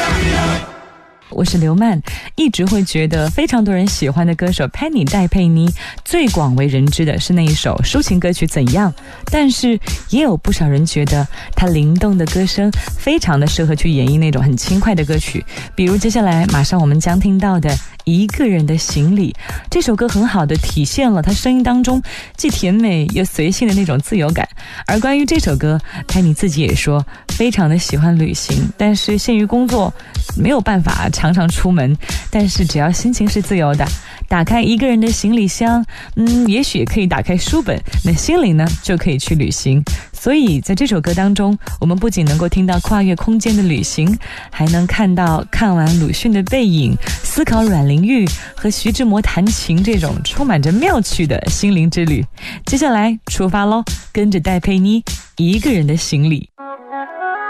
我是刘曼，一直会觉得非常多人喜欢的歌手 Penny 戴佩妮，最广为人知的是那一首抒情歌曲《怎样》，但是也有不少人觉得她灵动的歌声非常的适合去演绎那种很轻快的歌曲，比如接下来马上我们将听到的一个人的行李。这首歌很好的体现了她声音当中既甜美又随性的那种自由感。而关于这首歌，佩妮自己也说非常的喜欢旅行，但是限于工作没有办法常常出门，但是只要心情是自由的，打开一个人的行李箱，也许也可以打开书本，那心灵呢就可以去旅行。所以在这首歌当中，我们不仅能够听到跨越空间的旅行，还能看到看完鲁迅的背影，思考阮玲玉和徐志摩弹琴这种充满着妙趣的心灵之旅。接下来出发咯，跟着戴佩妮一个人的行李。